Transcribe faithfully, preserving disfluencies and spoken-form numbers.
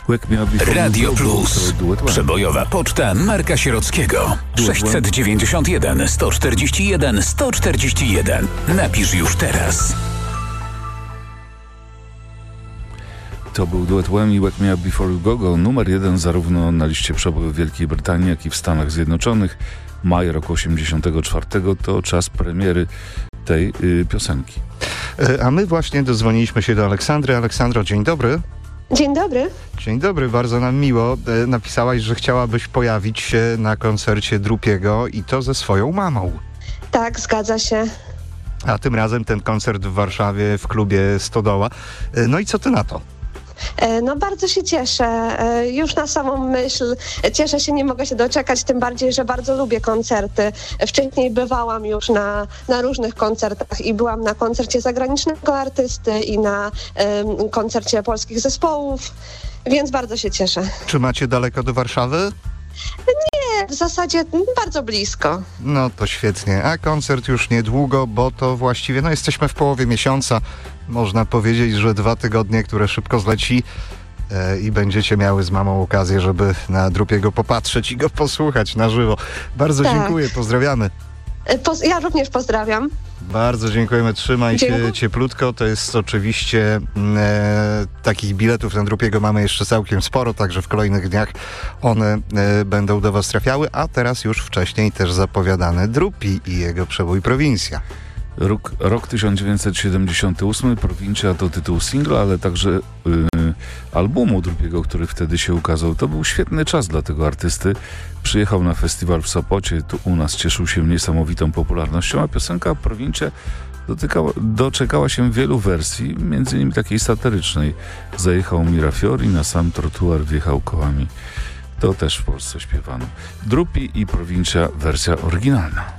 Radio Plus. Przebojowa poczta Marka Sierockiego. sześćset dziewięćdziesiąt jeden sto czterdzieści jeden sto czterdzieści jeden. Napisz już teraz. To był duet Wham i Wake Me Up Before You Go Go, numer jeden zarówno na liście przeboju w Wielkiej Brytanii, jak i w Stanach Zjednoczonych. Maj roku osiemdziesiątego czwartego to czas premiery tej y, piosenki. A my właśnie dodzwoniliśmy się do Aleksandry. Aleksandro, dzień dobry. Dzień dobry. Dzień dobry, bardzo nam miło. Napisałaś, że chciałabyś pojawić się na koncercie Drupiego i to ze swoją mamą. Tak, zgadza się. A tym razem ten koncert w Warszawie w klubie Stodoła. No i co ty na to? No bardzo się cieszę. Już na samą myśl cieszę się, nie mogę się doczekać, tym bardziej, że bardzo lubię koncerty. Wcześniej bywałam już na, na różnych koncertach i byłam na koncercie zagranicznego artysty i na um, koncercie polskich zespołów, więc bardzo się cieszę. Czy macie daleko do Warszawy? Nie, w zasadzie bardzo blisko. No to świetnie. A koncert już niedługo, bo to właściwie, no jesteśmy w połowie miesiąca. Można powiedzieć, że dwa tygodnie, które szybko zleci e, i będziecie miały z mamą okazję, żeby na Drupiego popatrzeć i go posłuchać na żywo. Bardzo tak. dziękuję, pozdrawiamy. Poz- ja również pozdrawiam. Bardzo dziękujemy, trzymaj Dziękuję. się cieplutko. To jest oczywiście e, takich biletów na Drupiego mamy jeszcze całkiem sporo, także w kolejnych dniach one e, będą do was trafiały, a teraz już wcześniej też zapowiadany Drupi i jego przebój Prowincja. Rok, rok tysiąc dziewięćset siedemdziesiąty ósmy, Prowincia to tytuł singla, ale także y, albumu Drupiego, który wtedy się ukazał. To był świetny czas dla tego artysty. Przyjechał na festiwal w Sopocie, tu u nas cieszył się niesamowitą popularnością, a piosenka Provincia dotykała, doczekała się wielu wersji, między innymi takiej satyrycznej. Zajechał Mirafiori, na sam trotuar wjechał kołami. To też w Polsce śpiewano. Drupi i Provincia wersja oryginalna.